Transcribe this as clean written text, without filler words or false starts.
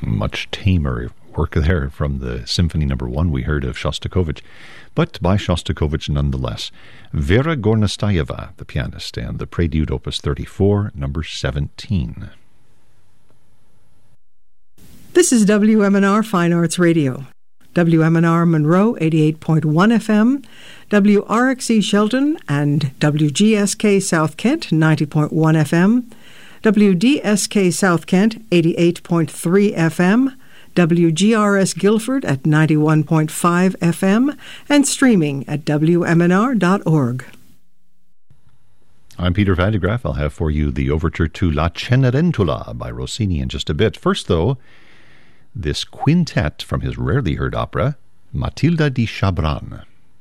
Much tamer work there from the Symphony No. 1 we heard of Shostakovich, but by Shostakovich nonetheless. Vera Gornastayeva, the pianist, and the Prelude Opus 34, No. 17. This is WMNR Fine Arts Radio. WMNR Monroe 88.1 FM, WRXE Shelton and WGSK South Kent 90.1 FM, WDSK South Kent 88.3 FM, WGRS Guilford at 91.5 FM, and streaming at WMNR.org. I'm Peter Van de Graaff. I'll have for you the overture to La Cenerentola by Rossini in just a bit. First, though, this quintet from his rarely heard opera, Matilda di Chabran.